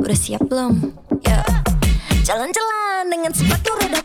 Udah siap belum? Yo. Jalan-jalan dengan sepatu roda